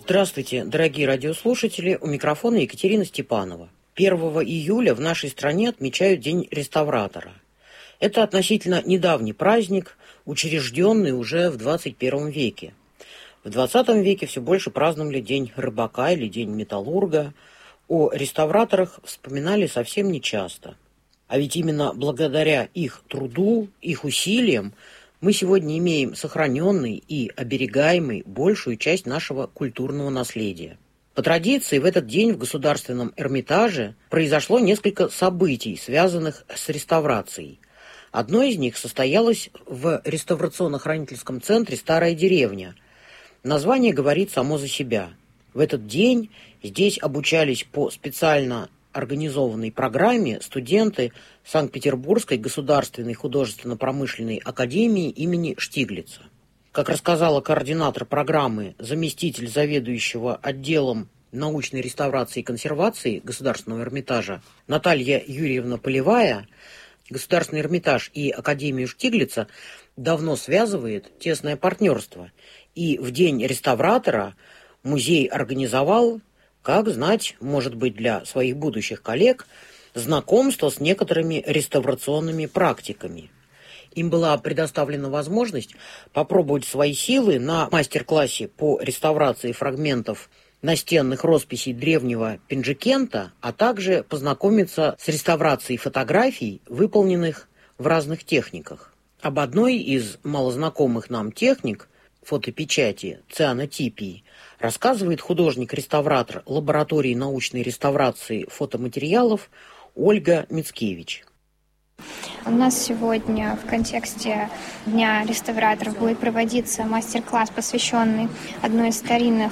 Здравствуйте, дорогие радиослушатели, у микрофона Екатерина Степанова. 1 июля в нашей стране отмечают День реставратора. Это относительно недавний праздник, учрежденный уже в 21 веке. В 20 веке все больше праздновали День рыбака или День металлурга. О реставраторах вспоминали совсем нечасто. А ведь именно благодаря их труду, их усилиям мы сегодня имеем сохраненный и оберегаемый большую часть нашего культурного наследия. По традиции, в этот день в Государственном Эрмитаже произошло несколько событий, связанных с реставрацией. Одно из них состоялось в реставрационно-хранительском центре «Старая деревня». Название говорит само за себя. В этот день здесь обучались по специально организованной программе студенты Санкт-Петербургской государственной художественно-промышленной академии имени Штиглица. Как рассказала координатор программы, заместитель заведующего отделом научной реставрации и консервации Государственного Эрмитажа Наталья Юрьевна Полевая, Государственный Эрмитаж и Академию Штиглица давно связывает тесное партнерство, и в День реставратора музей организовал, как знать, может быть, для своих будущих коллег, знакомство с некоторыми реставрационными практиками. Им была предоставлена возможность попробовать свои силы на мастер-классе по реставрации фрагментов настенных росписей древнего Пинджикента, а также познакомиться с реставрацией фотографий, выполненных в разных техниках. Об одной из малознакомых нам техник фотопечати, цианотипии, рассказывает художник-реставратор лаборатории научной реставрации фотоматериалов Ольга Мицкевич. У нас сегодня в контексте Дня реставраторов будет проводиться мастер-класс, посвященный одной из старинных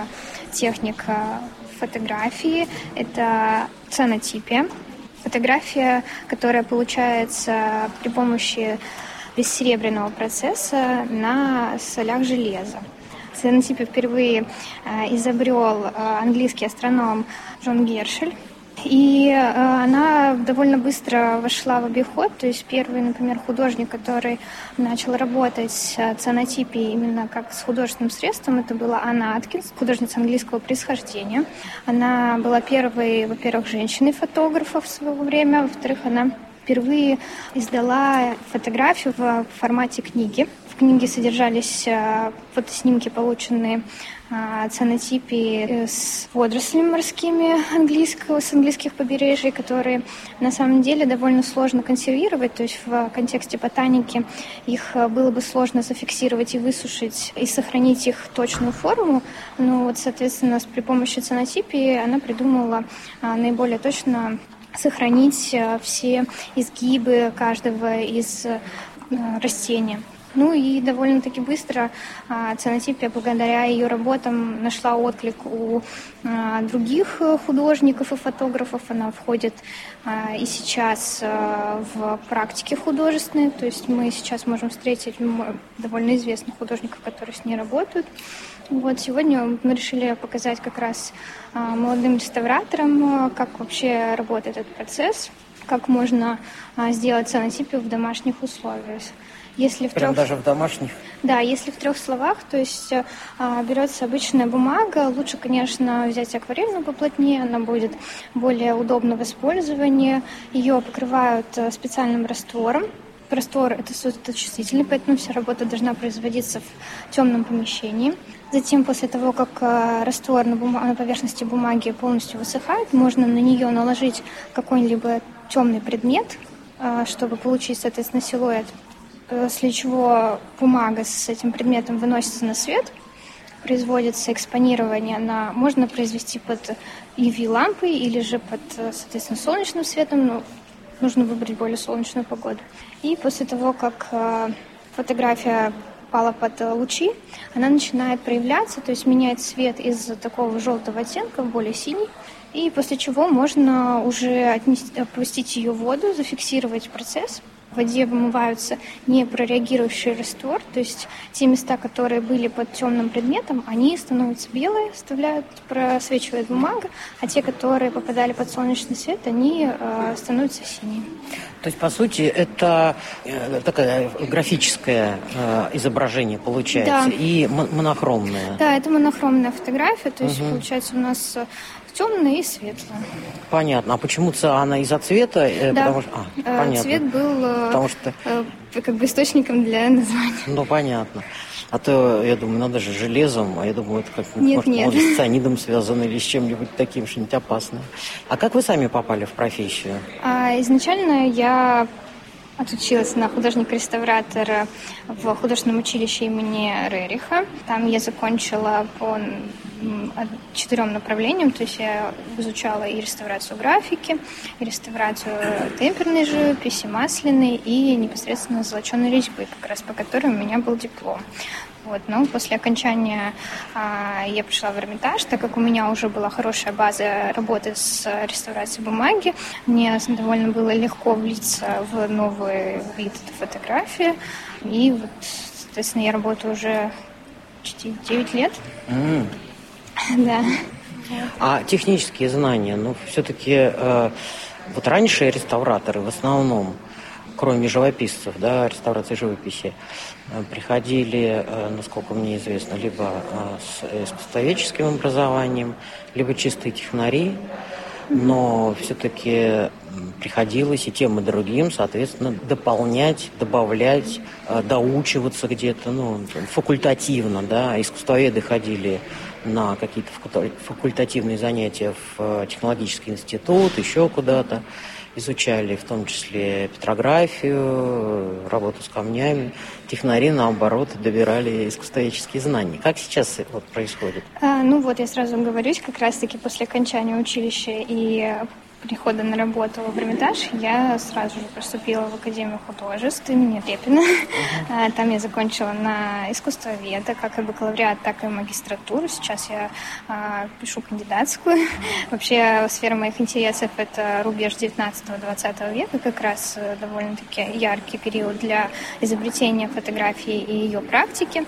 техник фотографии. Это цианотипия. Фотография, которая получается при помощи бессеребряного процесса на солях железа. Цианотипию впервые изобрел английский астроном Джон Гершель. И она довольно быстро вошла в обиход. То есть первый, например, художник, который начал работать с цианотипией именно как с художественным средством, это была Анна Аткинс, художница английского происхождения. Она была первой, во-первых, женщиной-фотографом в свое время, во-вторых, она впервые издала фотографию в формате книги. В книге содержались фотоснимки, полученные цианотипии с водорослями морскими с английских побережий, которые на самом деле довольно сложно консервировать, то есть в контексте ботаники их было бы сложно зафиксировать и высушить, и сохранить их точную форму, но вот, соответственно, при помощи цианотипии она придумала наиболее точно сохранить все изгибы каждого из растений. Ну и довольно-таки быстро цианотипия, благодаря ее работам, нашла отклик у других художников и фотографов. Она входит и сейчас в практике художественной, то есть мы сейчас можем встретить довольно известных художников, которые с ней работают. Вот сегодня мы решили показать как раз молодым реставраторам, как вообще работает этот процесс, как можно сделать цианотипию в домашних условиях. Даже в домашних? Да, если в 3 словах, то есть берется обычная бумага, лучше, конечно, взять акварельную поплотнее, она будет более удобна в использовании. Ее покрывают специальным раствором. Раствор – это светочувствительный, поэтому вся работа должна производиться в темном помещении. Затем, после того, как раствор на поверхности бумаги полностью высыхает, можно на нее наложить какой-либо темный предмет, чтобы получить, соответственно, силуэт. После чего бумага с этим предметом выносится на свет, производится экспонирование. Можно произвести под UV-лампой или же под, соответственно, солнечным светом, но нужно выбрать более солнечную погоду. И после того, как фотография попала под лучи, она начинает проявляться, то есть меняет цвет из такого желтого оттенка в более синий. И после чего можно уже опустить ее в воду, зафиксировать процесс. В воде вымываются непрореагирующий раствор, то есть те места, которые были под темным предметом, они становятся белые, просвечивает бумага, а те, которые попадали под солнечный свет, они становятся синие. То есть, по сути, это такое графическое изображение получается, да. И монохромное. Да, это монохромная фотография, то есть, получается, у нас темная и светлая. Понятно. А почему циана из-за цвета? Да. Потому что... понятно. Цвет был как бы источником для названия. Ну, понятно. А то, я думаю, надо же железом, а я думаю, это как может с цианидом связано или с чем-нибудь таким, что-нибудь опасное. А как вы сами попали в профессию? Изначально я отучилась на художника-реставратора в художественном училище имени Рериха. Там я закончила по 4 направлениям, то есть я изучала и реставрацию графики, и реставрацию темперной живописи, масляной и непосредственно золоченой резьбы, как раз по которой у меня был диплом. Но после окончания я пришла в Эрмитаж, так как у меня уже была хорошая база работы с реставрацией бумаги. Мне довольно было легко влиться в новый вид фотографии. И соответственно, я работаю уже почти 9 лет. Да. А технические знания, все-таки раньше реставраторы в основном, кроме живописцев, реставрации живописи, приходили, насколько мне известно, либо с искусствоведческим образованием, либо чистые технари, но все-таки приходилось и тем, и другим, соответственно, дополнять, добавлять, доучиваться где-то, факультативно, искусствоведы ходили на какие-то факультативные занятия в технологический институт, еще куда-то. Изучали в том числе петрографию, работу с камнями. Технари, наоборот, добирали искусствоведческие знания. Как сейчас происходит? Я сразу говорюсь, как раз-таки после окончания училища и прихода на работу в Эрмитаж я сразу же поступила в Академию художеств имени Репина. Там я закончила на искусствоведа, как и бакалавриат, так и магистратуру. Сейчас я пишу кандидатскую. Вообще сфера моих интересов — это рубеж 19-20 века, как раз довольно-таки яркий период для изобретения фотографии и ее практики.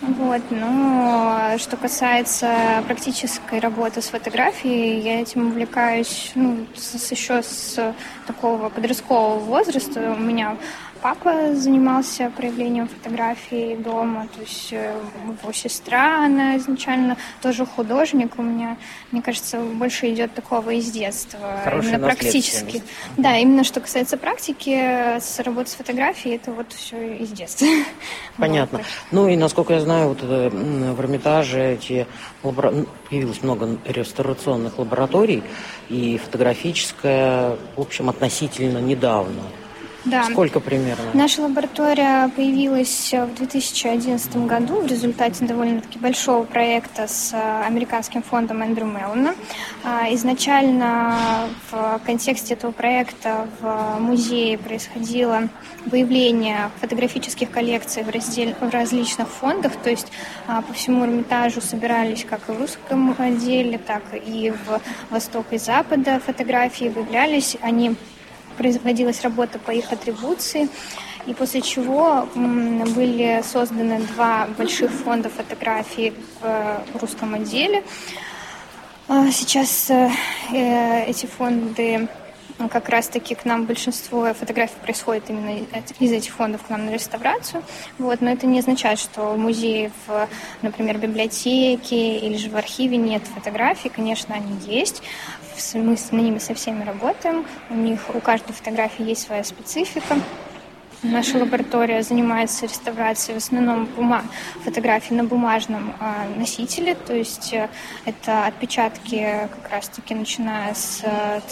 Но что касается практической работы с фотографией, я этим увлекаюсь еще с такого подросткового возраста. У меня папа занимался проявлением фотографий дома, то есть его сестра, она изначально тоже художник. У меня, мне кажется, больше идет такого из детства. Хорошая именно практически. Да, именно что касается практики, с работы с фотографией, это все из детства. Понятно. И насколько я знаю, в Эрмитаже появилось много реставрационных лабораторий, и фотографическая, в общем, относительно недавно. Да. Сколько примерно? Наша лаборатория появилась в 2011 году в результате довольно-таки большого проекта с американским фондом Эндрю Меллона. Изначально в контексте этого проекта в музее происходило выявление фотографических коллекций в различных фондах, то есть по всему Эрмитажу собирались как и в русском отделе, так и в Восток и Запада фотографии, выявлялись они. Производилась работа по их атрибуции, и после чего были созданы 2 больших фонда фотографий в русском отделе. Сейчас эти фонды, как раз-таки к нам большинство фотографий происходит именно из этих фондов к нам на реставрацию. Но это не означает, что в музее, например, библиотеке или же в архиве нет фотографий. Конечно, они есть. Мы с ними со всеми работаем. У каждой фотографии есть своя специфика. Наша лаборатория занимается реставрацией в основном фотографий на бумажном носителе, то есть это отпечатки как раз-таки начиная с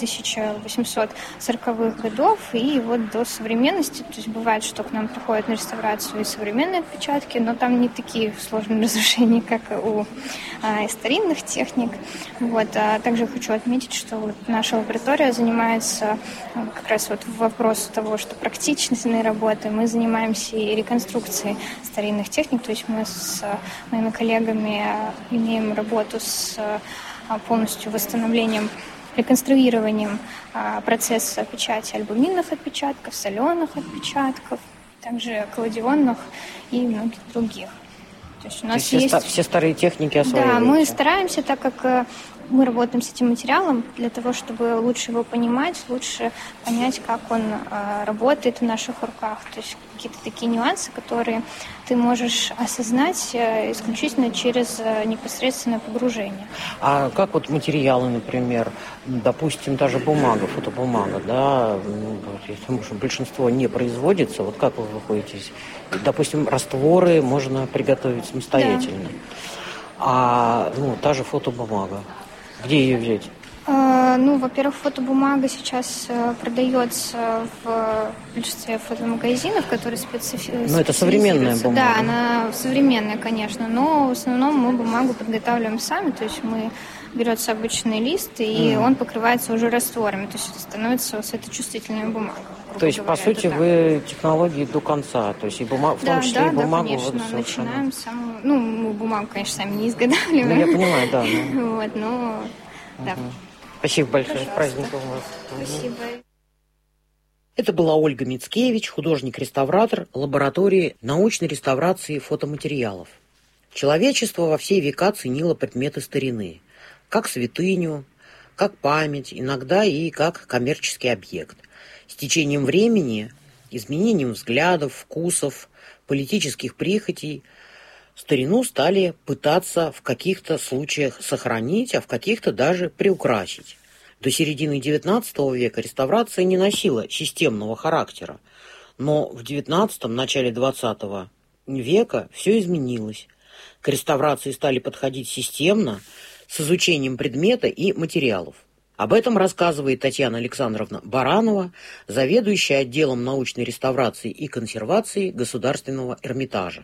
1840-х годов и до современности. То есть бывает, что к нам приходят на реставрацию и современные отпечатки, но там не такие сложные разрушения, как у старинных техник. А также хочу отметить, что наша лаборатория занимается как раз вопросу того, что практичные работы. Мы занимаемся и реконструкцией старинных техник, то есть мы с моими коллегами имеем работу с полностью восстановлением реконструированием процесса печати альбуминных отпечатков, соленых отпечатков, также колладионных и многих других. То есть у нас есть все старые техники осваиваете? Да, мы стараемся, так как мы работаем с этим материалом, для того, чтобы лучше его понимать, лучше понять, как он работает в наших руках. То есть какие-то такие нюансы, которые ты можешь осознать исключительно через непосредственное погружение. А как вот материалы, например, допустим, даже бумага, фотобумага, да, если большинство не производится, вот как вы выходите? Допустим, растворы можно приготовить самостоятельно, а та же фотобумага, где ее взять? Во-первых, фотобумага сейчас продается в большинстве фотомагазинов, которые специализируются. Но это современная бумага. Да, она современная, конечно, но в основном мы бумагу подготавливаем сами, то есть берется обычный лист, и он покрывается уже растворами, то есть это становится светочувствительной бумагой. То есть, по сути, вы технологии до конца, то есть и в том числе и бумагу. Да, конечно, начинаем мы бумагу, конечно, сами не изготавливаем. Я понимаю, да. Да. Спасибо большое. С праздником вас. Спасибо. Это была Ольга Мицкевич, художник-реставратор лаборатории научной реставрации фотоматериалов. Человечество во все века ценило предметы старины, как святыню, как память, иногда и как коммерческий объект. С течением времени, изменением взглядов, вкусов, политических прихотей, старину стали пытаться в каких-то случаях сохранить, а в каких-то даже приукрасить. До середины XIX века реставрация не носила системного характера, но в XIX – начале XX века все изменилось. К реставрации стали подходить системно, с изучением предмета и материалов. Об этом рассказывает Татьяна Александровна Баранова, заведующая отделом научной реставрации и консервации Государственного Эрмитажа.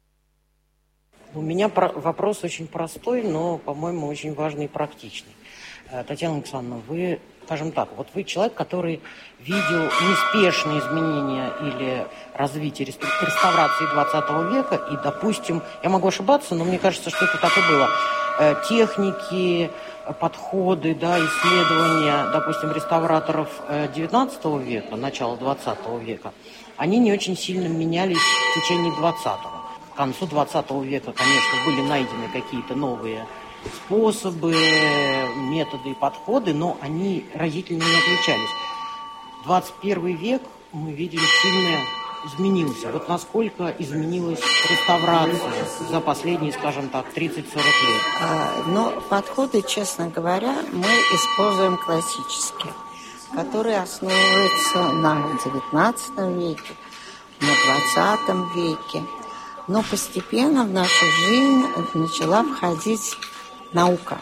У меня вопрос очень простой, но, по-моему, очень важный и практичный. Татьяна Александровна, вы, скажем так, вот вы человек, который видел неспешные изменения или развитие реставрации 20 века, и, допустим, я могу ошибаться, но мне кажется, что это так и было, техники, подходы, исследования, допустим, реставраторов 19 века, начала 20 века, они не очень сильно менялись в течение 20-го. К концу 20 века, конечно, были найдены какие-то новые способы, методы и подходы, но они разительно не отличались. 21 век, мы видим, сильно изменился. Вот насколько изменилась реставрация за последние, скажем так, 30-40 лет? Но подходы, честно говоря, мы используем классические, которые основываются на 19 веке, на 20 веке. Но постепенно в нашу жизнь начала входить наука.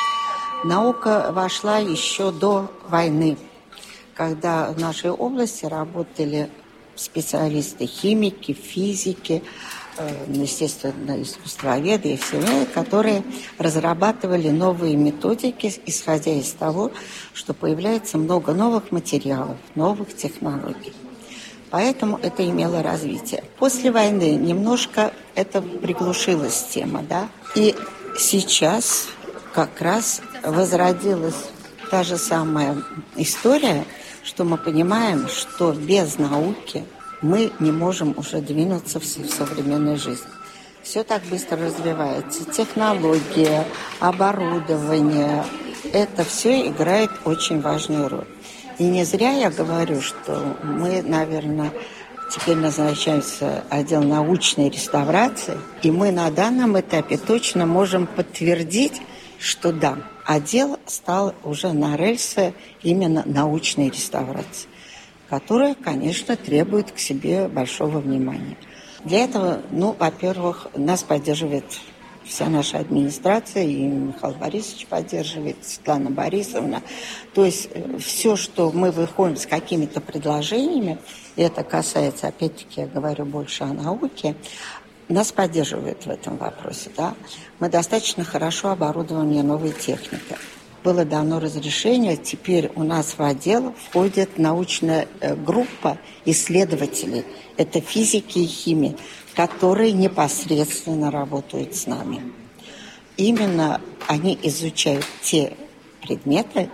Наука вошла еще до войны, когда в нашей области работали специалисты химики, физики, естественно, искусствоведы и все, которые разрабатывали новые методики, исходя из того, что появляется много новых материалов, новых технологий. Поэтому это имело развитие. После войны немножко это приглушилась тема, И сейчас как раз возродилась та же самая история, что мы понимаем, что без науки мы не можем уже двинуться в современной жизни. Все так быстро развивается. Технология, оборудование, это все играет очень важную роль. И не зря я говорю, что мы, наверное, теперь назначается отдел научной реставрации, и мы на данном этапе точно можем подтвердить, что да, отдел стал уже на рельсы именно научной реставрации, которая, конечно, требует к себе большого внимания. Для этого, во-первых, нас поддерживает вся наша администрация, и Михаил Борисович поддерживает, Светлана Борисовна. То есть все, что мы выходим с какими-то предложениями, и это касается, опять-таки, я говорю больше о науке, нас поддерживают в этом вопросе. Мы достаточно хорошо оборудованы новой техникой. Было дано разрешение, теперь у нас в отдел входит научная группа исследователей. Это физики и химии, которые непосредственно работают с нами. Именно они изучают те предметы,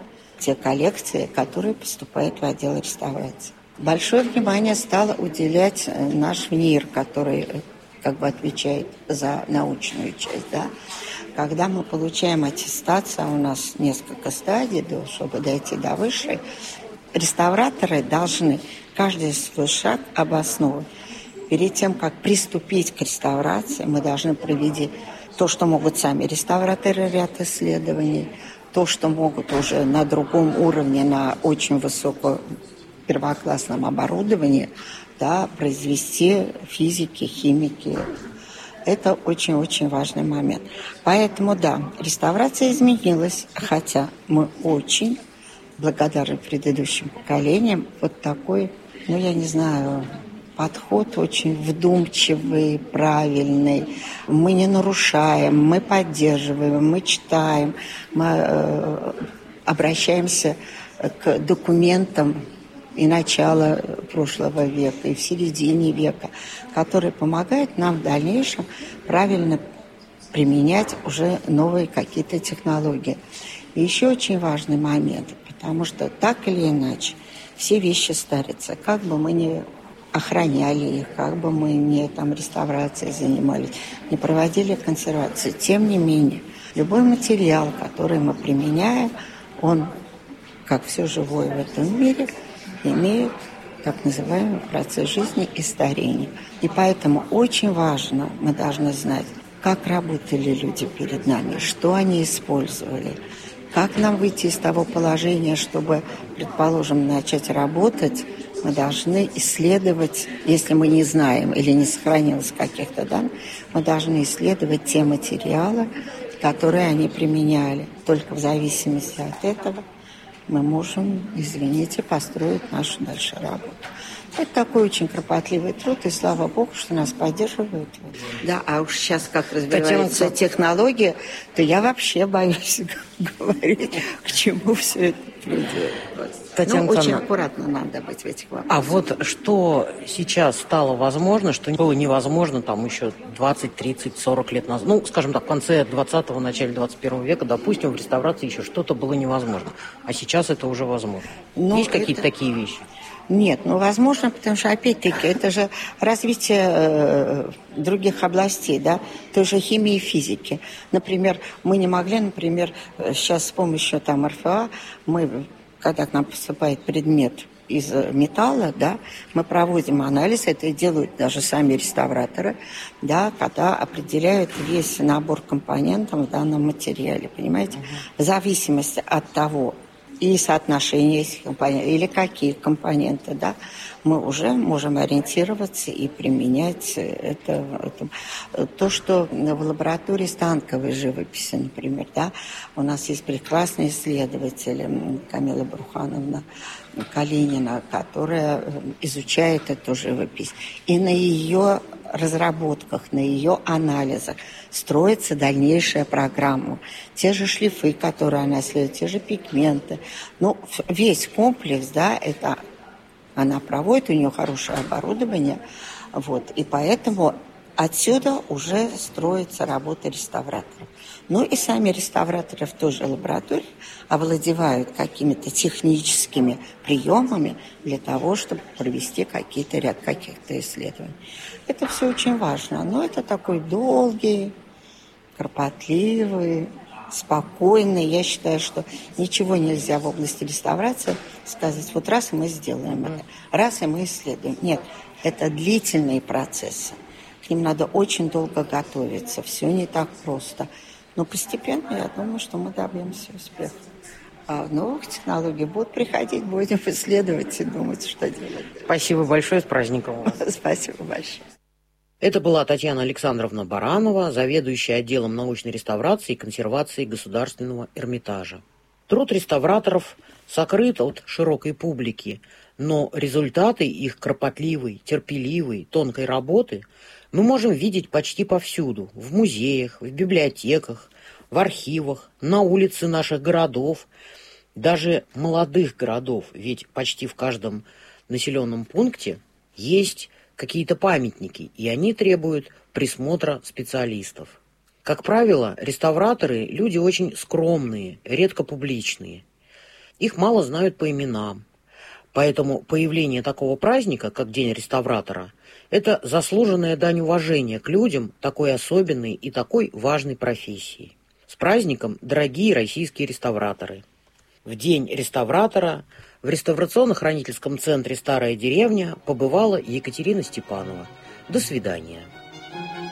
те коллекции, которые поступают в отдел реставрации. Большое внимание стало уделять наш НИИР, который как бы отвечает за научную часть, да. Когда мы получаем аттестацию, а у нас несколько стадий, чтобы дойти до высшей, реставраторы должны каждый свой шаг обосновывать. Перед тем, как приступить к реставрации, мы должны провести то, что могут сами реставраторы, ряд исследований, то, что могут уже на другом уровне, на очень высоком первоклассном оборудовании, да, произвести физики, химики. Это очень-очень важный момент. Поэтому, да, реставрация изменилась, хотя мы очень благодарны предыдущим поколениям. Вот такой, я не знаю, подход очень вдумчивый, правильный. Мы не нарушаем, мы поддерживаем, мы читаем, мы обращаемся к документам и начала прошлого века, и в середине века, которые помогают нам в дальнейшем правильно применять уже новые какие-то технологии. И еще очень важный момент, потому что так или иначе все вещи старятся, как бы мы ни охраняли их, как бы мы ни реставрацией занимались, не проводили консервацию. Тем не менее, любой материал, который мы применяем, он, как все живое в этом мире, имеет так называемый процесс жизни и старения. И поэтому очень важно, мы должны знать, как работали люди перед нами, что они использовали, как нам выйти из того положения, чтобы, предположим, начать работать. Мы должны исследовать, если мы не знаем или не сохранилось каких-то данных, мы должны исследовать те материалы, которые они применяли. Только в зависимости от этого мы можем, извините, построить нашу дальше работу. Это такой очень кропотливый труд, и слава богу, что нас поддерживают. Да, а уж сейчас, как развивается технология, то я вообще боюсь говорить, к чему все это придет. Татьяна, очень аккуратно надо быть в этих вопросах. А вот что сейчас стало возможно, что было невозможно еще 20, 30, 40 лет назад, скажем так, в конце 20-го, начале 21 века, допустим, в реставрации еще что-то было невозможно, а сейчас это уже возможно. Есть какие-то такие вещи? Нет, возможно, потому что, опять-таки, это же развитие других областей, да, той же химии и физики. Например, мы не могли, сейчас с помощью РФА, когда к нам поступает предмет из металла, да, мы проводим анализ, это делают даже сами реставраторы, да, когда определяют весь набор компонентов в данном материале, понимаете? В зависимости от того, и соотношение этих компонентов, или какие компоненты, да, мы уже можем ориентироваться и применять это. То, что в лаборатории станковой живописи, например, да, у нас есть прекрасный исследователь Камила Брухановна Калинина, которая изучает эту живопись. И на ее разработках, на ее анализах строится дальнейшая программа. Те же шлифы, которые она исследует, те же пигменты. Весь комплекс, да, это она проводит, у нее хорошее оборудование. И поэтому отсюда уже строится работа реставраторов. И сами реставраторы в той же лаборатории овладевают какими-то техническими приемами для того, чтобы провести ряд каких-то исследований. Это все очень важно. Но это такой долгий, кропотливый, спокойный. Я считаю, что ничего нельзя в области реставрации сказать, раз и мы сделаем это, раз и мы исследуем. Нет, это длительные процессы. К ним надо очень долго готовиться. Все не так просто. Но постепенно, я думаю, что мы добьемся успеха. А новых технологий будут приходить, будем исследовать и думать, что делать. Спасибо большое, с праздником вас. Спасибо большое. Это была Татьяна Александровна Баранова, заведующая отделом научной реставрации и консервации Государственного Эрмитажа. Труд реставраторов сокрыт от широкой публики, но результаты их кропотливой, терпеливой, тонкой работы мы можем видеть почти повсюду, в музеях, в библиотеках, в архивах, на улице наших городов, даже молодых городов, ведь почти в каждом населенном пункте есть какие-то памятники, и они требуют присмотра специалистов. Как правило, реставраторы – люди очень скромные, редко публичные. Их мало знают по именам. Поэтому появление такого праздника, как День реставратора, это заслуженная дань уважения к людям такой особенной и такой важной профессии. С праздником, дорогие российские реставраторы! В День реставратора в реставрационно-хранительском центре «Старая деревня» побывала Екатерина Степанова. До свидания.